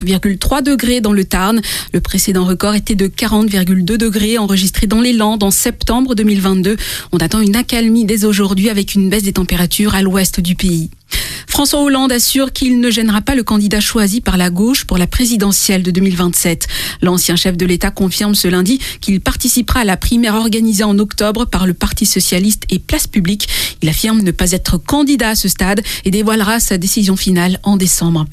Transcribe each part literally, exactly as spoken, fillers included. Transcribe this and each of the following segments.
virgule trois degrés dans le Tarn. Le précédent record était de quarante virgule deux degrés enregistré dans les Landes en septembre deux mille vingt-deux. On attend une accalmie dès aujourd'hui avec une baisse des températures à l'ouest du pays. François Hollande assure qu'il ne gênera pas le candidat choisi par la gauche pour la présidentielle de deux mille vingt-sept. L'ancien chef de l'État confirme ce lundi qu'il participera à la primaire organisée en octobre par le Parti socialiste et Place Publique. Il affirme ne pas être candidat à ce stade et dévoilera sa décision finale en décembre.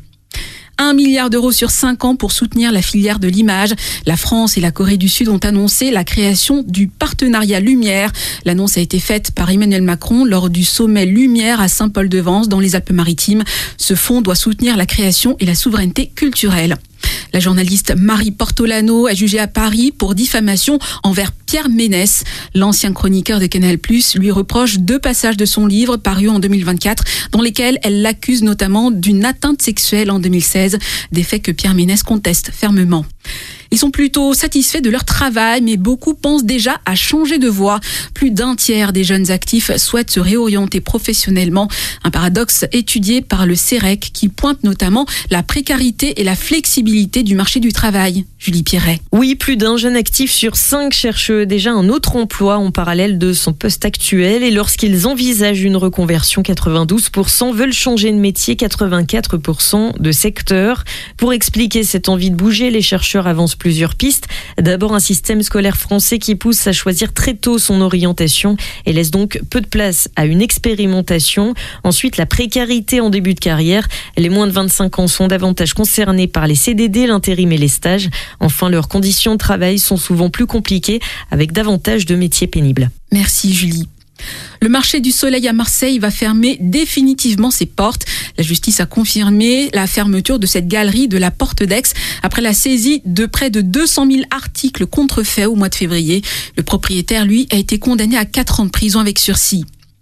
Un milliard d'euros sur cinq ans pour soutenir la filière de l'image. La France et la Corée du Sud ont annoncé la création du partenariat Lumière. L'annonce a été faite par Emmanuel Macron lors du sommet Lumière à Saint-Paul-de-Vence dans les Alpes-Maritimes. Ce fonds doit soutenir la création et la souveraineté culturelle. La journaliste Marie Portolano est jugée à Paris pour diffamation envers Pierre Ménès. L'ancien chroniqueur de Canal+, lui reproche deux passages de son livre paru en deux mille vingt-quatre dans lesquels elle l'accuse notamment d'une atteinte sexuelle en deux mille seize, des faits que Pierre Ménès conteste fermement. Ils sont plutôt satisfaits de leur travail, mais beaucoup pensent déjà à changer de voie. Plus d'un tiers des jeunes actifs souhaitent se réorienter professionnellement. Un paradoxe étudié par le C E R E C qui pointe notamment la précarité et la flexibilité du marché du travail. Julie Pierret. Oui, plus d'un jeune actif sur cinq cherche déjà un autre emploi en parallèle de son poste actuel. Et lorsqu'ils envisagent une reconversion, quatre-vingt-douze pour cent veulent changer de métier, quatre-vingt-quatre pour cent de secteur. Pour expliquer cette envie de bouger, les chercheurs avancent plusieurs pistes. D'abord, un système scolaire français qui pousse à choisir très tôt son orientation et laisse donc peu de place à une expérimentation. Ensuite, la précarité en début de carrière. Les moins de vingt-cinq ans sont davantage concernés par les C D D, l'intérim et les stages. Enfin, leurs conditions de travail sont souvent plus compliquées avec davantage de métiers pénibles. Merci Julie. Le marché du soleil à Marseille va fermer définitivement ses portes. La justice a confirmé la fermeture de cette galerie de la Porte d'Aix après la saisie de près de deux cent mille articles contrefaits au mois de février. Le propriétaire, lui, a été condamné à quatre ans de prison avec sursis.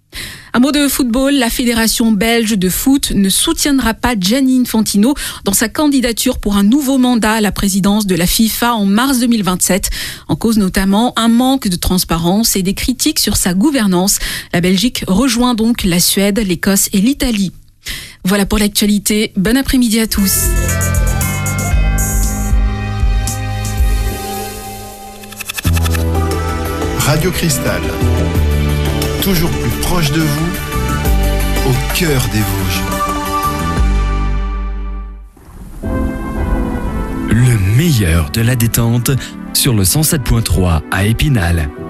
Un mot de football, la Fédération belge de foot ne soutiendra pas Gianni Infantino dans sa candidature pour un nouveau mandat à la présidence de la FIFA en mars deux mille vingt-sept. En cause notamment un manque de transparence et des critiques sur sa gouvernance. La Belgique rejoint donc la Suède, l'Écosse et l'Italie. Voilà pour l'actualité. Bon après-midi à tous. Radio Cristal. Toujours plus proche de vous, au cœur des Vosges. Le meilleur de la détente sur le cent sept point trois à Épinal.